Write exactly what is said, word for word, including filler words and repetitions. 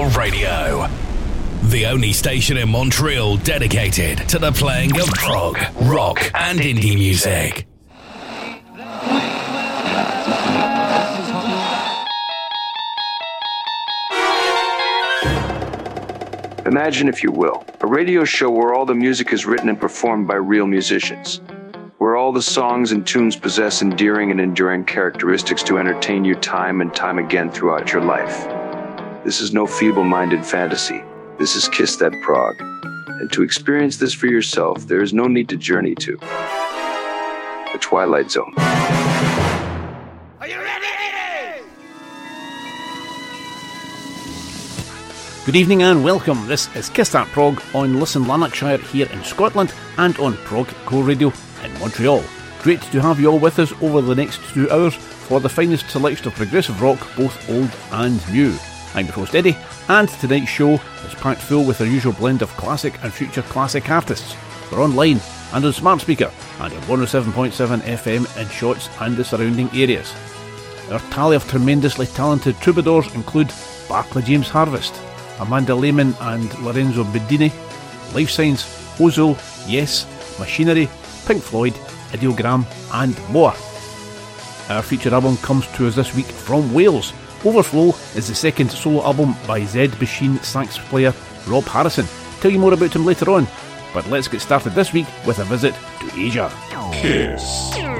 Montreal Radio. The only station in Montreal dedicated to the playing of prog, rock and indie music. Imagine, if you will, a radio show where all the music is written and performed by real musicians, where all the songs and tunes possess endearing and enduring characteristics to entertain you time and time again throughout your life. This is no feeble-minded fantasy. This is Kiss That Prog. And to experience this for yourself, there is no need to journey to the Twilight Zone. Are you ready? Good evening and welcome. This is Kiss That Prog on Listen Lanarkshire here in Scotland and on Prog Core Radio in Montreal. Great to have you all with us over the next two hours for the finest selection of progressive rock, both old and new. I'm your host Eddie, and tonight's show is packed full with our usual blend of classic and future classic artists. We're online and on smart speaker and on one oh seven point seven F M in Shotts and the surrounding areas. Our tally of tremendously talented troubadours include Barclay James Harvest, Amanda Lehman and Lorenzo Bedini, Life Signs, Ozil, Yes, Machinery, Pink Floyd, Ideogram and more. Our feature album comes to us this week from Wales. Overflow is the second solo album by Zed Machine sax player Rob Harrison. Tell you more about him later on, but let's get started this week with a visit to Asia. Kiss.